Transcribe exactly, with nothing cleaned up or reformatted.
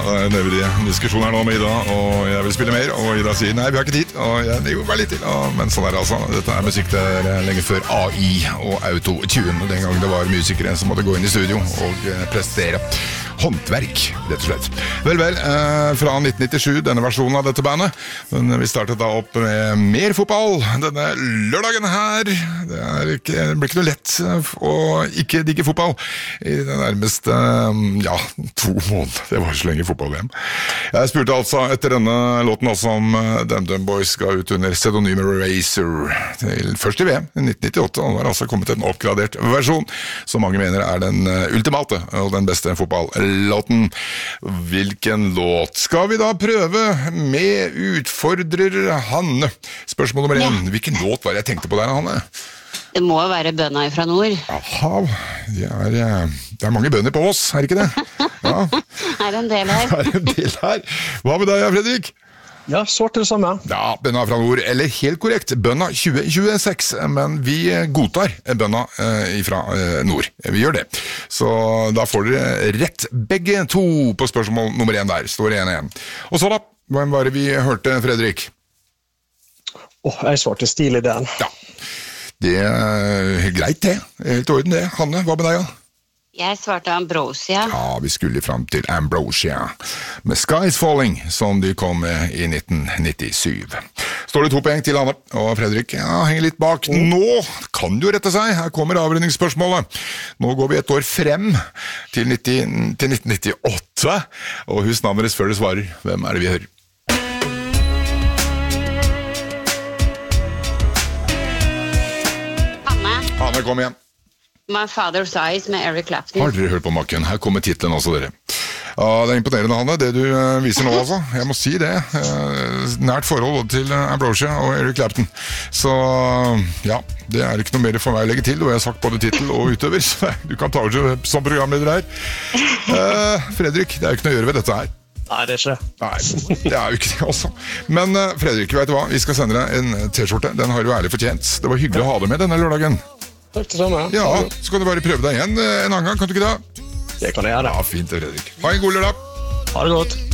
nevrig diskusjon her nå med Ida, og jeg vil spille mer, og Ida sier nei, vi har ikke tid, og jeg det gjorde bare litt til, og, men sånn er det altså. Dette er musikk der lenge før A I og Auto-tune, den gangen det var musikere som måtte gå inn i studio og prestere håndverk, rett og slett. Vel, vel, eh, fra nitten nittisju, denne versjonen av dette bandet, men vi startet da opp med mer fotball denne lørdagen her. Det, er ikke, det blir ikke noe lett å ikke digge fotball i det nærmeste, ja, to måneder. Det var så lenge fotball-V M. Jeg spurte altså etter denne låten også om Dum Dum Boys ga ut under pseudonymet Razor til først i V M i nitten nittiåtte, og det har altså kommet en oppgradert versjon som mange mener er den ultimate og den beste fotball-låten. Hvilken låt skal vi da prøve med utfordrer Hanne? Spørsmål nummer én. Hvilken låt var det jeg tenkte på der, Hanne? Det må være bønna fra nord. Aha, det er, det er mange bønner på oss, er det ikke det? Ja. Er det en del her? Er det en del her? Hva med deg, Fredrik? Ja, svart det samme. Ja, bønna fra nord, eller helt korrekt, bønna tjue tjueseks, men vi godtar bønna eh, fra eh, nord. Vi gjør det. Så da får dere rett begge to på spørsmål nummer én der, står en igjen. Og så da, hvem var det vi hørte, Fredrik? Åh, oh, jeg svarte stil i den. Ja, det er greit det, helt orden det. Hanne, hva med deg da? Jeg svarte Ambrosia. Ja, vi skulle frem til Ambrosia med Skies Falling, som de kom med i nitten nittisju. Står det to poeng til Hanne, og Fredrik ja, henger litt bak. Nå kan du rette seg, her kommer avrundingsspørsmålet. Nå går vi et år frem til, nitti, til nitten nittiåtte, og husk navnet deres før du svarer. Hvem er det vi hører? Hanne. Hanne, kom igjen. My Father's Eyes med Eric Clapton. Har dere hørt på maken? Her kommer titlen også, dere. Ja, det er imponerende, Hanne, det du uh, viser nå, altså. Jeg må si det. Uh, nært forhold til uh, Ambrosia og Eric Clapton. Så, ja, det er ikke noe mer for meg å legge til, og jeg har sagt både titel og utøver, så du kan ta over som programleder her. Uh, Fredrik, det er jo ikke noe å gjøre ved dette her. Nei, det er ikke det. Nei, det er jo ikke det også. Men uh, Fredrik, vet du hva? Vi skal sende deg en t-skjorte. Den har du ærlig fortjent. Det var hyggelig å ha deg med denne lørdagen. Takk det samme. Ja, så kan du bare prøve deg igjen en annen gang, kan du ikke det? Det kan jeg gjøre. Ja, fint, Fredrik. Ha en god lørdag. Ha det godt.